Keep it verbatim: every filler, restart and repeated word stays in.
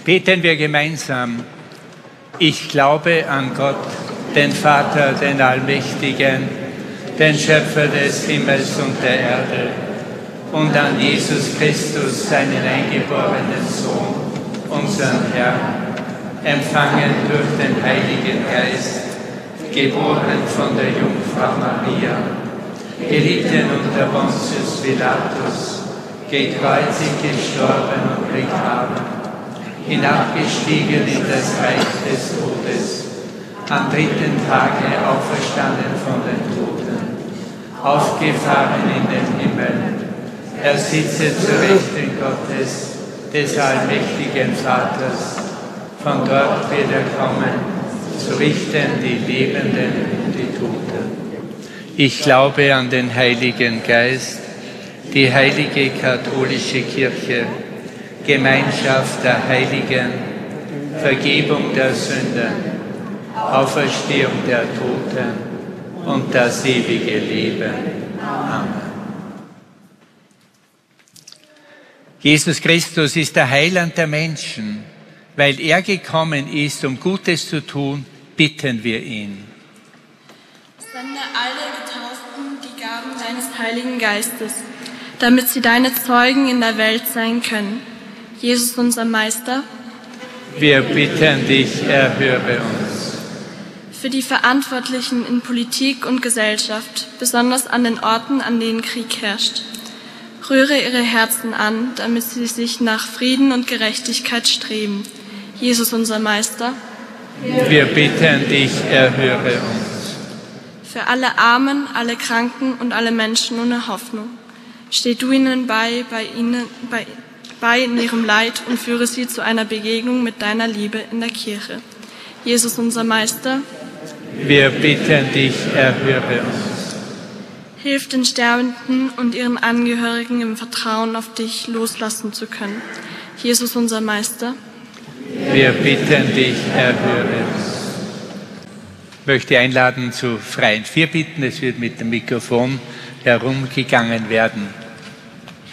Beten wir gemeinsam. Ich glaube an Gott, den Vater, den Allmächtigen, den Schöpfer des Himmels und der Erde, und an Jesus Christus, seinen eingeborenen Sohn, unseren Herrn, empfangen durch den Heiligen Geist, geboren von der Jungfrau Maria, gelitten unter Pontius Pilatus, gekreuzigt, gestorben und begraben, hinabgestiegen in das Reich des Todes, am dritten Tage auferstanden von den Toten, aufgefahren in den Himmel. Er sitze zu Rechten Gottes, des allmächtigen Vaters. Von dort wird er kommen, zu richten die Lebenden und die Toten. Ich glaube an den Heiligen Geist, die heilige katholische Kirche, Gemeinschaft der Heiligen, Vergebung der Sünden, Auferstehung der Toten und das ewige Leben. Amen. Jesus Christus ist der Heiland der Menschen. Weil er gekommen ist, um Gutes zu tun, bitten wir ihn. Sende alle Getauften die Gaben deines Heiligen Geistes, damit sie deine Zeugen in der Welt sein können. Jesus, unser Meister, wir bitten dich, erhöre uns. Für die Verantwortlichen in Politik und Gesellschaft, besonders an den Orten, an denen Krieg herrscht. Rühre ihre Herzen an, damit sie sich nach Frieden und Gerechtigkeit streben. Jesus, unser Meister, wir bitten dich, erhöre uns. Für alle Armen, alle Kranken und alle Menschen ohne Hoffnung. Steh du ihnen bei, bei ihnen, bei, bei in ihrem Leid und führe sie zu einer Begegnung mit deiner Liebe in der Kirche. Jesus, unser Meister, wir bitten dich, erhöre uns. Hilf den Sterbenden und ihren Angehörigen im Vertrauen auf dich loslassen zu können. Jesus, unser Meister, wir bitten dich, erhöre uns. Ich möchte einladen zu freien Fürbitten. Es wird mit dem Mikrofon herumgegangen werden.